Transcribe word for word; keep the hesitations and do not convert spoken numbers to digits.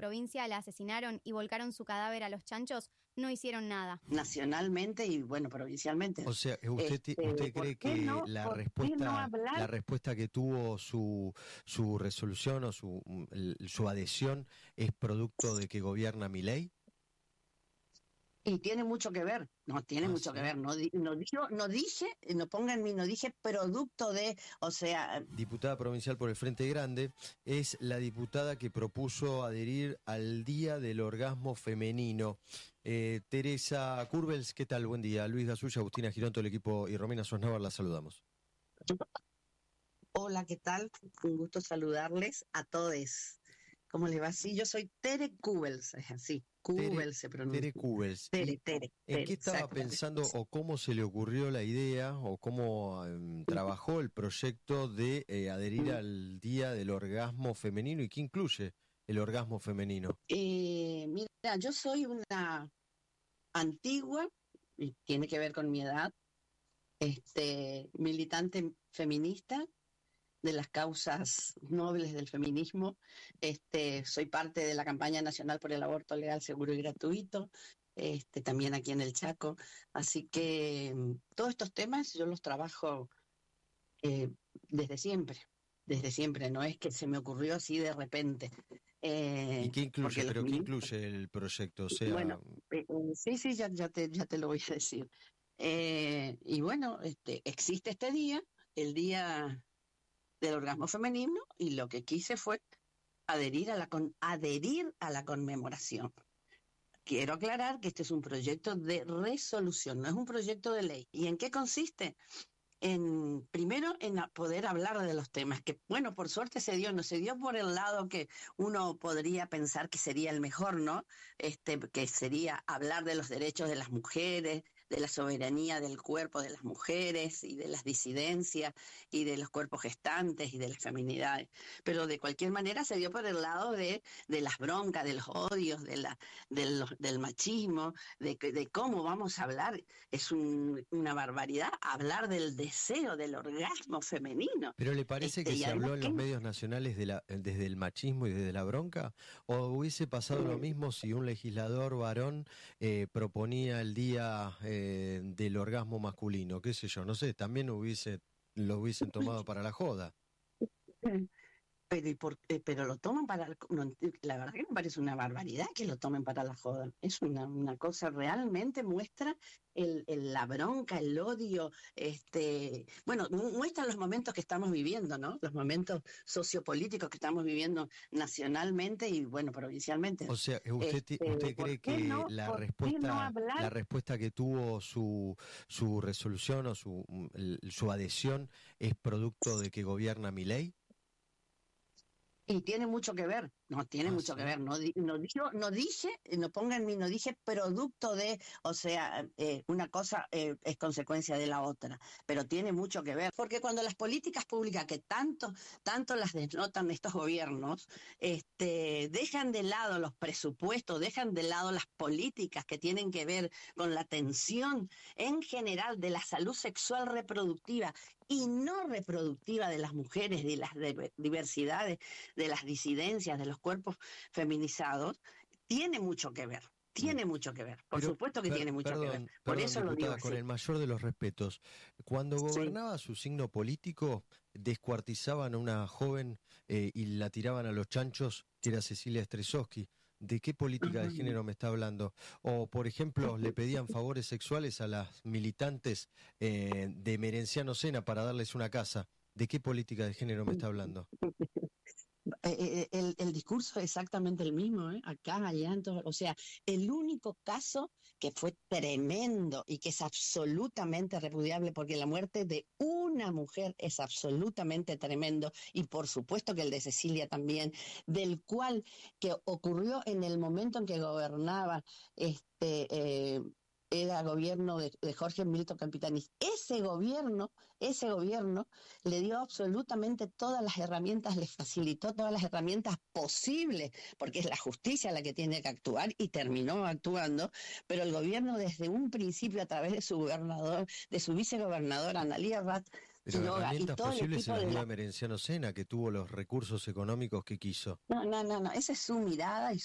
provincia la asesinaron y volcaron su cadáver a los chanchos, no hicieron nada. Nacionalmente y, bueno, provincialmente. O sea, ¿usted, Este, usted cree que no, la ¿por respuesta qué no hablar? la respuesta que tuvo su su resolución o su, su adhesión es producto de que gobierna Milei? Y tiene mucho que ver, no, tiene Ah, mucho sí. que ver, no, di- no, digo- no dije, no pongan mi, no dije producto de, o sea, Diputada provincial por el Frente Grande, es la diputada que propuso adherir al Día del Orgasmo Femenino. Eh, Teresa Kurbels, ¿qué tal? Buen día. Luis Gasulla, Agustina Girón, todo el equipo y Romina Sosnávar, la saludamos. hola, ¿qué tal? Un gusto saludarles a todos. ¿Cómo les va? Sí, yo soy Tere Kubels, es así, Kubels se pronuncia. Tere Kurbels. Tere, ¿Y Tere, ¿En Tere, qué estaba exactamente. pensando o cómo se le ocurrió la idea o cómo eh, trabajó el proyecto de eh, adherir al Día del Orgasmo Femenino y qué incluye el orgasmo femenino? Eh, mira, yo soy una antigua, y tiene que ver con mi edad, este, militante feminista de las causas nobles del feminismo. Este, soy parte de la campaña nacional por el aborto legal, seguro y gratuito, este, también aquí en el Chaco. Así que mm, todos estos temas yo los trabajo eh, desde siempre, desde siempre, no es que se me ocurrió así de repente. Eh, ¿Y qué incluye? porque los ¿Pero qué ministros, incluye el proyecto? O sea, bueno, eh, eh, sí, sí, ya, ya, te, ya te lo voy a decir. Eh, y bueno, este, existe este día, el día del orgasmo femenino, y lo que quise fue adherir a la con, adherir a la conmemoración. Quiero aclarar que este es un proyecto de resolución, no es un proyecto de ley. ¿Y en qué consiste? En, primero, en poder hablar de los temas, que bueno, por suerte se dio, no se dio por el lado que uno podría pensar que sería el mejor, ¿no? Este, que sería hablar de los derechos de las mujeres, de la soberanía del cuerpo de las mujeres y de las disidencias y de los cuerpos gestantes y de las feminidades. Pero de cualquier manera se dio por el lado de, de las broncas, de los odios, de la, de los, del machismo, de, de cómo vamos a hablar. Es un, una barbaridad hablar del deseo, del orgasmo femenino. ¿pero le parece Este, que y se además habló en que los medios nacionales de la, desde el machismo y desde la bronca? ¿O hubiese pasado lo mismo si un legislador varón eh, proponía el día eh, del orgasmo masculino? ¿Qué sé yo? No sé, también hubiese lo hubiesen tomado para la joda. Pero, y por, eh, pero lo toman para... No, la verdad que me parece una barbaridad que lo tomen para la joda. Es una, una cosa, realmente muestra el, el, la bronca, el odio, este, bueno, muestra los momentos que estamos viviendo, ¿no? Los momentos sociopolíticos que estamos viviendo nacionalmente y, bueno, provincialmente. O sea, ¿usted, Este, usted cree que no, la ¿por respuesta qué no hablar? la respuesta que tuvo su su resolución o su su adhesión es producto de que gobierna Milei? Y tiene mucho que ver, no, tiene Ah, mucho sí. que ver, no, no, digo, no dije, no pongan mi, no dije producto de, o sea, eh, una cosa eh, es consecuencia de la otra, pero tiene mucho que ver, porque cuando las políticas públicas que tanto, tanto las denotan estos gobiernos, este, dejan de lado los presupuestos, dejan de lado las políticas que tienen que ver con la atención en general de la salud sexual reproductiva y no reproductiva de las mujeres, de las diversidades, de las disidencias, de los cuerpos feminizados, tiene mucho que ver. Tiene mm. mucho que ver, por Pero, supuesto que per, tiene mucho perdón, que ver. Por perdón, eso diputada, lo digo así. con el mayor de los respetos, cuando gobernaba sí. su signo político, descuartizaban a una joven eh, y la tiraban a los chanchos, que era Cecilia Stresowski. ¿De qué política uh-huh. de género me está hablando? O, por ejemplo, le pedían favores sexuales a las militantes eh, de Merenciano Sena para darles una casa. ¿De qué política de género me está hablando? Eh, el, el discurso es exactamente el mismo, ¿eh? Acá, allá, en todo, o sea, el único caso que fue tremendo y que es absolutamente repudiable, porque la muerte de una mujer es absolutamente tremendo, y por supuesto que el de Cecilia también, del cual que ocurrió en el momento en que gobernaba este eh, era gobierno de, de Jorge Milton Campitanis. Ese gobierno, ese gobierno le dio absolutamente todas las herramientas, le facilitó todas las herramientas posibles, porque es la justicia la que tiene que actuar y terminó actuando, pero el gobierno desde un principio a través de su gobernador, de su vicegobernador Analía Rat, pero Quiroga, herramientas y todo posibles se las dio la... a Merenciano Sena, que tuvo los recursos económicos que quiso. No, no, no, no, esa es su mirada y